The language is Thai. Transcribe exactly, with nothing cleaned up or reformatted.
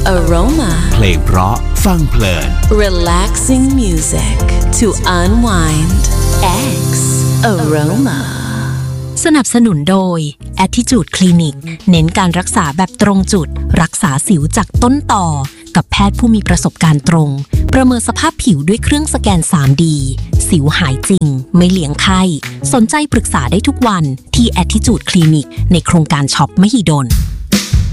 Aroma เพลงเพราะฟังเพลิน Relaxing music to unwind X Aroma สนับสนุนโดย Attitude Clinic เน้นการรักษาแบบตรงจุดรักษาสิวจากต้นต่อกับแพทย์ผู้มีประสบการณ์ตรงประเมินสภาพผิวด้วยเครื่องสแกน ทรี ดี สิวหายจริงไม่เลี่ยงไข้สนใจปรึกษาได้ทุกวันที่ Attitude Clinic ในโครงการช็อปมหิดล